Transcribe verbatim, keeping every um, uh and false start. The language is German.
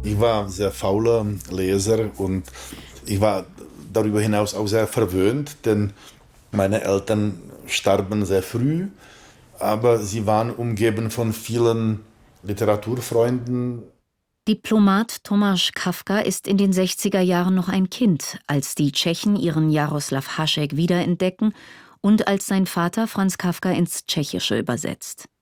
Ich war sehr fauler Leser und ich war darüber hinaus auch sehr verwöhnt, denn meine Eltern starben sehr früh, aber sie waren umgeben von vielen Literaturfreunden. Diplomat Tomáš Kafka ist in den sechziger Jahren noch ein Kind, als die Tschechen ihren Jaroslav Hašek wiederentdecken und als sein Vater Franz Kafka ins Tschechische übersetzt.